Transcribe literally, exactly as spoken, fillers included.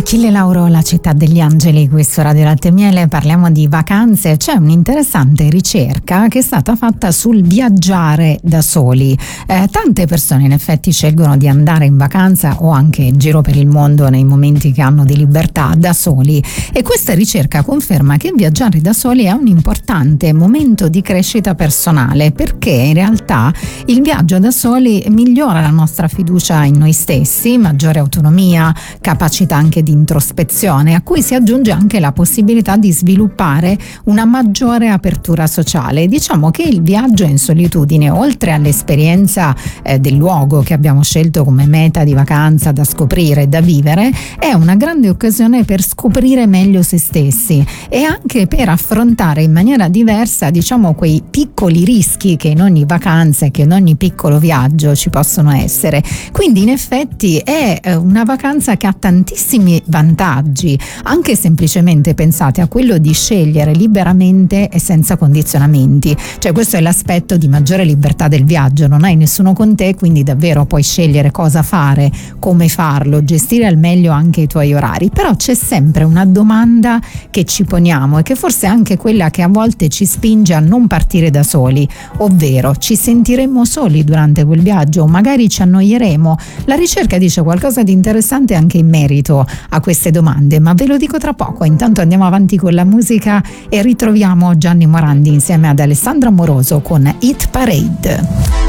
Achille Lauro, La città degli angeli, questo Radio Latte e Miele, parliamo di vacanze. C'è un'interessante ricerca che è stata fatta sul viaggiare da soli. Eh, tante persone in effetti scelgono di andare in vacanza o anche in giro per il mondo nei momenti che hanno di libertà da soli, e questa ricerca conferma che viaggiare da soli è un importante momento di crescita personale, perché in realtà il viaggio da soli migliora la nostra fiducia in noi stessi, maggiore autonomia, capacità anche di introspezione, a cui si aggiunge anche la possibilità di sviluppare una maggiore apertura sociale. Diciamo che il viaggio in solitudine, oltre all'esperienza eh, del luogo che abbiamo scelto come meta di vacanza da scoprire e da vivere, è una grande occasione per scoprire meglio se stessi e anche per affrontare in maniera diversa, diciamo, quei piccoli rischi che in ogni vacanza e che in ogni piccolo viaggio ci possono essere. Quindi in effetti è una vacanza che ha tantissimi vantaggi, anche semplicemente pensate a quello di scegliere liberamente e senza condizionamenti. Cioè, questo è l'aspetto di maggiore libertà del viaggio, non hai nessuno con te, quindi davvero puoi scegliere cosa fare, come farlo, gestire al meglio anche i tuoi orari. Però c'è sempre una domanda che ci poniamo e che forse è anche quella che a volte ci spinge a non partire da soli, ovvero: ci sentiremo soli durante quel viaggio o magari ci annoieremo? La ricerca dice qualcosa di interessante anche in merito a queste domande, ma ve lo dico tra poco. Intanto andiamo avanti con la musica e ritroviamo Gianni Morandi insieme ad Alessandro Amoroso con Hit Parade.